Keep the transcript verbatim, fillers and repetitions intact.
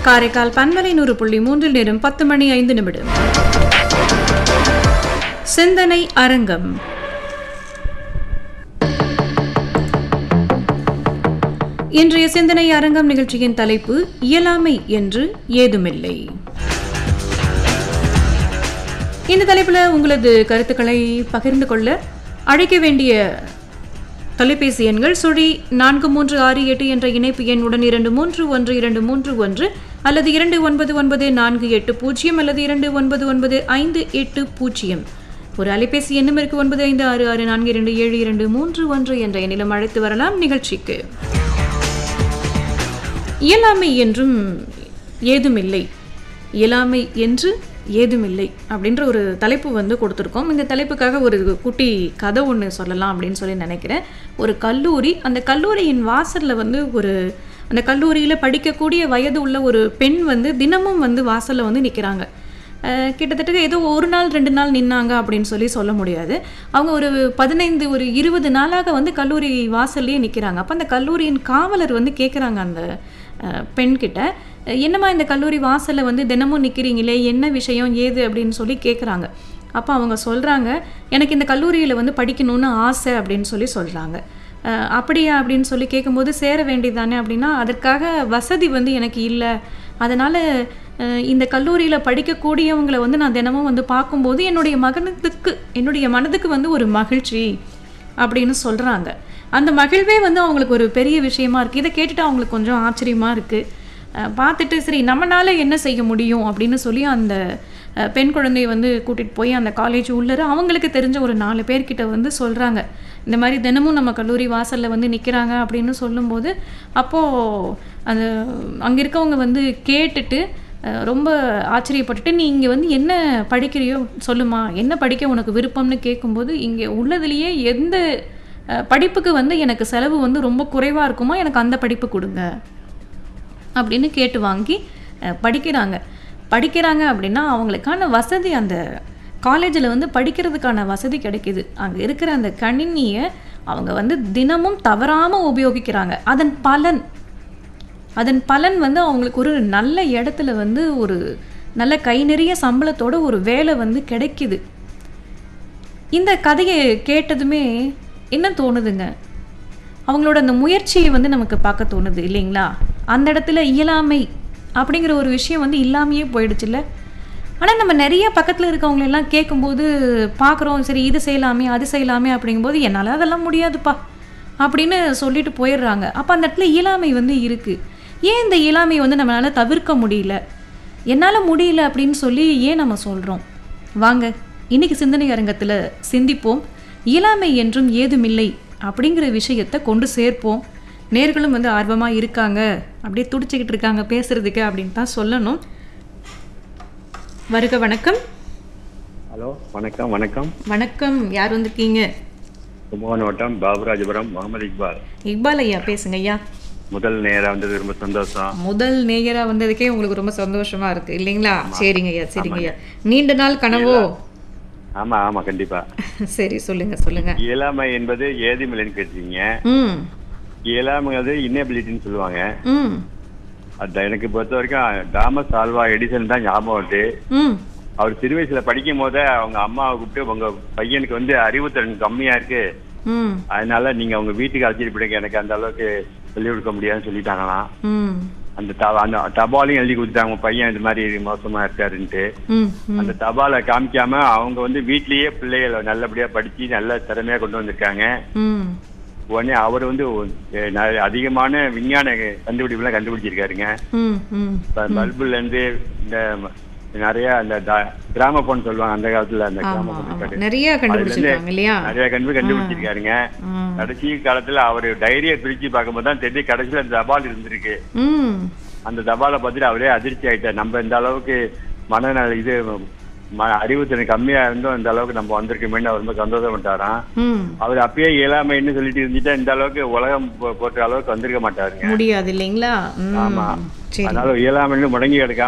காரைக்கால் பன்மலை நூறு புள்ளி மூன்றில் நேரம் பத்து மணி ஐந்து நிமிடம். சிந்தனை அரங்கம். இன்றைய சிந்தனை அரங்கம் நிகழ்ச்சியின் தலைப்பு இயலாமை என்று ஏதுமில்லை. இந்த தலைப்பில் உங்களது கருத்துக்களை பகிர்ந்து கொள்ள அழைக்க வேண்டிய தொலைபேசி எண்கள் சுழி நான்கு மூன்று ஆறு எட்டு என்ற இணைப்பு எண்ணுடன் இரண்டு மூன்று ஒன்று இரண்டு மூன்று ஒன்று அல்லது இரண்டு ஒன்பது ஒன்பது நான்கு எட்டு பூஜ்ஜியம் அல்லது இரண்டு ஒன்பது ஒன்பது ஐந்து எட்டு பூஜ்ஜியம். ஒரு அலைபேசி எண்ணும் இருக்கு ஒன்பது ஐந்து ஆறு ஆறு நான்கு இரண்டு ஏழு இரண்டு மூன்று ஒன்று என்ற எண்ணிலும் அழைத்து வரலாம் நிகழ்ச்சிக்கு. இயலாமை என்றும் ஏதுமில்லை, இயலாமை என்று ஏதுமில்லை அப்படின்ற ஒரு தலைப்பு வந்து கொடுத்துருக்கோம். இந்த தலைப்புக்காக ஒரு குட்டி கதை ஒன்று சொல்லலாம் அப்படின்னு சொல்லி நினைக்கிறேன். ஒரு கல்லூரி, அந்த கல்லூரியின் வாசலில் வந்து ஒரு அந்த கல்லூரியில் படிக்கக்கூடிய வயது உள்ள ஒரு பெண் வந்து தினமும் வந்து வாசலில் வந்து நிற்கிறாங்க. கிட்டத்தட்ட ஏதோ ஒரு நாள் ரெண்டு நாள் நின்னாங்க அப்படின்னு சொல்லி சொல்ல முடியாது. அவங்க ஒரு பதினைந்து ஒரு இருபது நாளாக வந்து கல்லூரி வாசல்லையே நிற்கிறாங்க. அப்போ அந்த கல்லூரியின் காவலர் வந்து கேட்குறாங்க அந்த பெண்கிட்ட, என்னம்மா இந்த கல்லூரி வாசலில் வந்து தினமும் நிற்கிறீங்களே, என்ன விஷயம் ஏது அப்படின்னு சொல்லி கேட்குறாங்க. அப்போ அவங்க சொல்கிறாங்க, எனக்கு இந்த கல்லூரியில் வந்து படிக்கணும்னு ஆசை அப்படின்னு சொல்லி சொல்கிறாங்க. அப்படியா அப்படின்னு சொல்லி கேட்கும்போது, சேர வேண்டியதானே அப்படின்னா, அதற்காக வசதி வந்து எனக்கு இல்லை, அதனால் இந்த கல்லூரியில் படிக்கக்கூடியவங்களை வந்து நான் தினமும் வந்து பார்க்கும்போது என்னுடைய மகனத்துக்கு என்னுடைய மனதுக்கு வந்து ஒரு மகிழ்ச்சி அப்படின்னு சொல்கிறாங்க. அந்த மகிழ்வே வந்து அவங்களுக்கு ஒரு பெரிய விஷயமா இருக்குது. இதை கேட்டுட்டு அவங்களுக்கு கொஞ்சம் ஆச்சரியமாக இருக்குது. பார்த்துட்டு சரி நம்மளால என்ன செய்ய முடியும் அப்படின்னு சொல்லி அந்த பெண் குழந்தையை வந்து கூட்டிகிட்டு போய் அந்த காலேஜ் உள்ளர அவங்களுக்கு தெரிஞ்ச ஒரு நாலு பேர்கிட்ட வந்து சொல்கிறாங்க, இந்த மாதிரி தினமும் நம்ம கல்லூரி வாசலில் வந்து நிற்கிறாங்க அப்படின்னு சொல்லும்போது, அப்போது அந்த அங்கே இருக்கவங்க வந்து கேட்டுட்டு ரொம்ப ஆச்சரியப்பட்டுட்டு, நீ இங்கே வந்து என்ன படிக்கிறியோ சொல்லுமா, என்ன படிக்க உனக்கு விருப்பம்னு கேட்கும்போது, இங்கே உள்ளதுலேயே எந்த படிப்புக்கு வந்து எனக்கு செலவு வந்து ரொம்ப குறைவாக இருக்குமோ எனக்கு அந்த படிப்பு கொடுங்க அப்படின்னு கேட்டு வாங்கி படிக்கிறாங்க. படிக்கிறாங்க அப்படின்னா அவங்களுக்கான வசதி, அந்த காலேஜில் வந்து படிக்கிறதுக்கான வசதி கிடைக்கிது. அங்கே இருக்கிற அந்த கணினியை அவங்க வந்து தினமும் தவறாமல் உபயோகிக்கிறாங்க. அதன் பலன் அதன் பலன் வந்து அவங்களுக்கு ஒரு நல்ல இடத்துல வந்து ஒரு நல்ல கை நிறைய சம்பளத்தோட ஒரு வேலை வந்து கிடைக்கிது. இந்த கதையை கேட்டதுமே என்ன தோணுதுங்க, அவங்களோட அந்த முயற்சியை வந்து நமக்கு பார்க்க தோணுது இல்லைங்களா? அந்த இடத்துல இயலாமை அப்படிங்கிற ஒரு விஷயம் வந்து இல்லாமையே போயிடுச்சுல்ல. ஆனால் நம்ம நிறைய பக்கத்தில் இருக்கவங்களெல்லாம் கேட்கும்போது பார்க்குறோம், சரி இது செய்யலாமே அது செய்யலாமே அப்படிங்கும்போது என்னால் அதெல்லாம் முடியாதுப்பா அப்படின்னு சொல்லிட்டு போயிடுறாங்க. அப்போ அந்த இடத்துல இயலாமை வந்து இருக்குது. ஏன் இந்த இயலாமையை வந்து நம்மளால் தவிர்க்க முடியல, என்னால் முடியல அப்படின்னு சொல்லி ஏன் நம்ம சொல்கிறோம்? வாங்க இன்னைக்கு சிந்தனை அரங்கத்தில் சிந்திப்போம். இயலாமை என்றும் ஏதுமில்லை அப்படிங்கிற விஷயத்தை கொண்டு சேர்ப்போம். நேர்களும் வந்து ஆர்வமாக இருக்காங்க, அப்படியே துடிச்சிக்கிட்டு இருக்காங்க பேசுறதுக்கு அப்படின்னு தான் சொல்லணும். வருக வணக்கம். ஹலோ வணக்கம். வணக்கம் வணக்கம். யார் வந்திருக்கீங்க? கும்பகோணம் பாபுராஜபுரம் முகமது இக்பால். இக்பால் ஐயா பேசுங்க ஐயா. முதல் நேரா வந்தது ரொம்ப சந்தோஷம். முதல் நேயரா வந்ததுக்கே உங்களுக்கு ரொம்ப சந்தோஷமா இருக்கு இல்லைங்களா? சரிங்க ஐயா சரிங்க ஐயா. நீண்ட நாள் கனவோ? ஆமா ஆமா கண்டிப்பா. சரி சொல்லுங்க சொல்லுங்க. இயலாமை என்பது ஏதுமில்லைன்னு கேட்டீங்க. இயலாமைங்கிறது இன்னபிலிட்டின்னு சொல்லுவாங்க. அது எனக்கு பொறுத்த வரைக்கும் தாமஸ் ஆல்வா எடிசன் தான் ஞாபகம் வருது. அவர் சிறு வயசுல படிக்கும் போதே அவங்க அம்மாவை கூப்பிட்டு, உங்க பையனுக்கு வந்து அறிவுத்திறன் கம்மியா இருக்கு, அதனால நீங்க அவங்க வீட்டுக்கு அழைச்சிட்டு போயிடுங்க, எனக்கு அந்த அளவுக்கு சொல்லிக் கொடுக்க முடியாதுன்னு சொல்லிட்டாங்களாம். அந்த அந்த தபாலையும் எழுதி கொடுத்தாங்க, பையன் இந்த மாதிரி மோசமா இருக்காருன்ட்டு. அந்த தபாலை காமிக்காம அவங்க வந்து வீட்லயே பிள்ளைகளை நல்லபடியா படிச்சு நல்ல திறமையா கொண்டு வந்திருக்காங்க. உடனே அவர் வந்து அதிகமான விஞ்ஞான கண்டுபிடிப்பு எல்லாம் கண்டுபிடிச்சிருக்காருங்க. பல்புல இருந்து இந்த நிறைய அந்த கிராமபோன் சொல்லுவாங்க அந்த காலத்துல, அந்த கிராமபோன் நிறைய கண்டுபிடிச்சு கண்டுபிடிச்சிருக்காருங்க. கடைசி காலத்துல அவரு டைரியை பிரிச்சு பார்க்கும்போது தான் தெரிஞ்சு கடைசியில அந்த தபால் இருந்திருக்கு. அந்த தபாலை பார்த்துட்டு அவரே அதிர்ச்சி ஆயிட்டார், நம்ம இந்த அளவுக்கு மனநல இது அறிவுத்திறன் கம்மியா இருந்தோம் இந்த அளவுக்கு நம்ம வந்திருக்கோமே ரொம்ப சந்தோஷப்பட்டாராம். அவர் அப்பயே இயலாமைன்னு சொல்லிட்டு இருந்துட்டா இந்த அளவுக்கு உலகம் போட்ட அளவுக்கு வந்திருக்க மாட்டாருங்க. முடியாது இல்லைங்களா? ஆமா, அதனால இயலாமைன்னு முடங்கி கிடக்காம